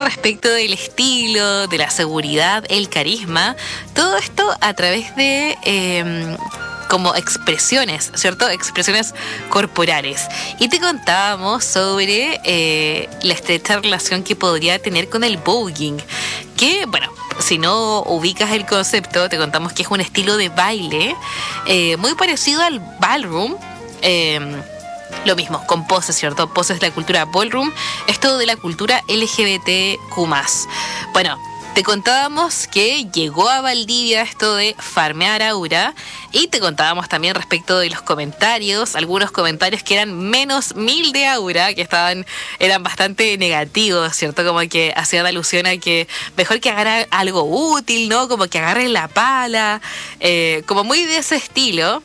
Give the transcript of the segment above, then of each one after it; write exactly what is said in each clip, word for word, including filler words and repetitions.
respecto del estilo, de la seguridad, el carisma, todo esto a través de eh, como expresiones, ¿cierto? Expresiones corporales. Y te contábamos sobre eh, la estrecha relación que podría tener con el voguing, que, bueno, si no ubicas el concepto, te contamos que es un estilo de baile eh, muy parecido al ballroom. Eh, lo mismo, con poses, ¿cierto? Poses de la cultura ballroom, esto de la cultura L G B T Q más. Bueno, te contábamos que llegó a Valdivia esto de farmear aura, y te contábamos también respecto de los comentarios, algunos comentarios que eran menos mil de aura, que estaban, eran bastante negativos, ¿cierto? Como que hacían alusión a que mejor que agarrar algo útil, ¿no? Como que agarren la pala, eh, como muy de ese estilo.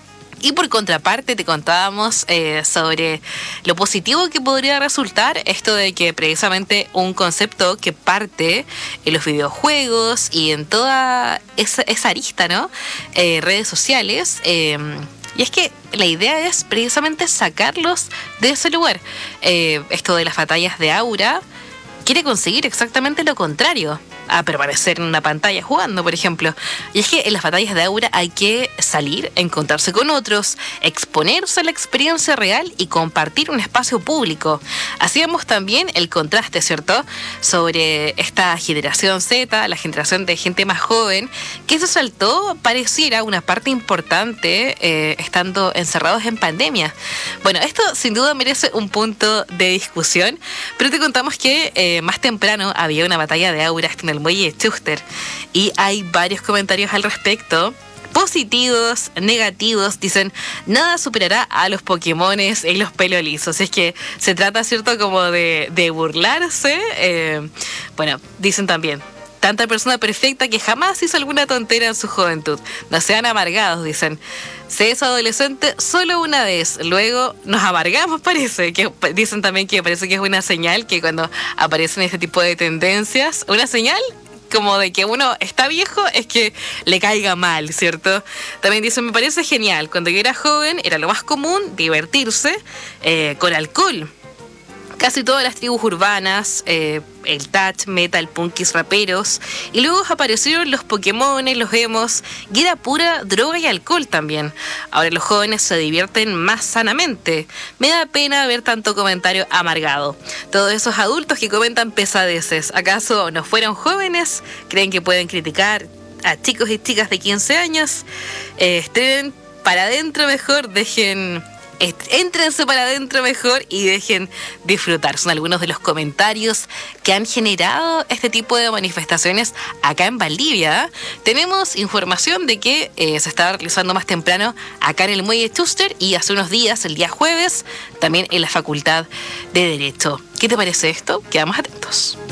Y por contraparte te contábamos eh, sobre lo positivo que podría resultar esto de que precisamente un concepto que parte en los videojuegos y en toda esa, esa arista, ¿no? Eh, redes sociales. Eh, y es que la idea es precisamente sacarlos de ese lugar. Eh, esto de las batallas de aura quiere conseguir exactamente lo contrario a permanecer en una pantalla jugando, por ejemplo. Y es que en las batallas de aura hay que salir, encontrarse con otros, exponerse a la experiencia real y compartir un espacio público. Hacíamos también el contraste, ¿cierto?, sobre esta generación Z, la generación de gente más joven, que se saltó, pareciera, una parte importante eh, estando encerrados en pandemia. Bueno, esto sin duda merece un punto de discusión, pero te contamos que eh, más temprano había una batalla de aura en el muelle Schuster y hay varios comentarios al respecto, positivos, negativos. Dicen, nada superará a los Pokémones en los pelos lisos. Es que se trata, ¿cierto?, como de, de burlarse. Eh, bueno, dicen también, tanta persona perfecta que jamás hizo alguna tontera en su juventud. No sean amargados, dicen. Se es adolescente solo una vez, luego nos amargamos, parece. Que dicen también que parece que es una señal que cuando aparecen este tipo de tendencias, una señal como de que uno está viejo es que le caiga mal, ¿cierto? También dicen, me parece genial, cuando yo era joven era lo más común divertirse eh, con alcohol. Casi todas las tribus urbanas, eh, el touch, metal, punkis, raperos, y luego aparecieron los Pokémones, los emos, y era pura droga y alcohol también. Ahora los jóvenes se divierten más sanamente. Me da pena ver tanto comentario amargado. Todos esos adultos que comentan pesadeces, ¿acaso no fueron jóvenes? ¿Creen que pueden criticar a chicos y chicas de quince años? Eh, estén para adentro mejor, dejen... Éntrense para adentro mejor y dejen disfrutar. Son algunos de los comentarios que han generado este tipo de manifestaciones acá en Valdivia. Tenemos información de que eh, se estaba realizando más temprano acá en el muelle Schuster y hace unos días, el día jueves, también en la Facultad de Derecho. ¿Qué te parece esto? Quedamos atentos.